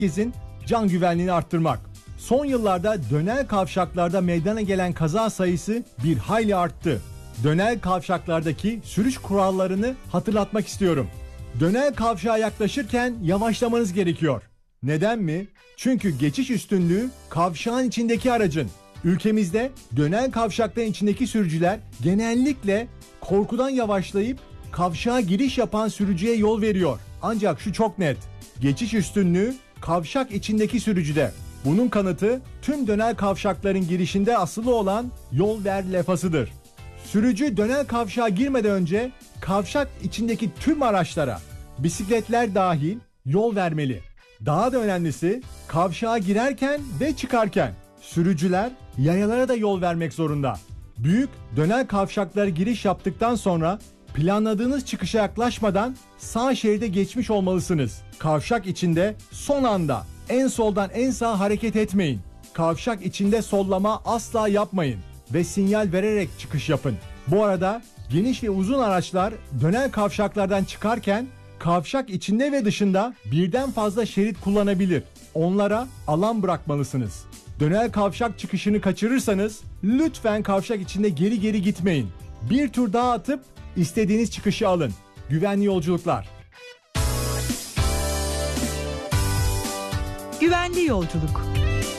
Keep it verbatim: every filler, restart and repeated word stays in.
herkesin can güvenliğini arttırmak. Son yıllarda dönel kavşaklarda meydana gelen kaza sayısı bir hayli arttı. Dönel kavşaklardaki sürüş kurallarını hatırlatmak istiyorum. Dönel kavşağa yaklaşırken yavaşlamanız gerekiyor. Neden mi? Çünkü geçiş üstünlüğü kavşağın içindeki aracın. Ülkemizde dönel kavşakların içindeki sürücüler genellikle korkudan yavaşlayıp kavşağa giriş yapan sürücüye yol veriyor. Ancak şu çok net. Geçiş üstünlüğü kavşak içindeki sürücüde. Bunun kanıtı tüm dönel kavşakların girişinde asılı olan yol ver levhasıdır. Sürücü dönel kavşağa girmeden önce kavşak içindeki tüm araçlara, bisikletler dahil yol vermeli. Daha da önemlisi kavşağa girerken ve çıkarken sürücüler yayalara da yol vermek zorunda. Büyük dönel kavşaklara giriş yaptıktan sonra planladığınız çıkışa yaklaşmadan sağ şeride geçmiş olmalısınız. Kavşak içinde son anda en soldan en sağa hareket etmeyin. Kavşak içinde sollama asla yapmayın ve sinyal vererek çıkış yapın. Bu arada geniş ve uzun araçlar dönel kavşaklardan çıkarken kavşak içinde ve dışında birden fazla şerit kullanabilir. Onlara alan bırakmalısınız. Dönel kavşak çıkışını kaçırırsanız lütfen kavşak içinde geri geri gitmeyin. Bir tur daha atıp istediğiniz çıkışı alın. Güvenli yolculuklar. Güvenli yolculuk.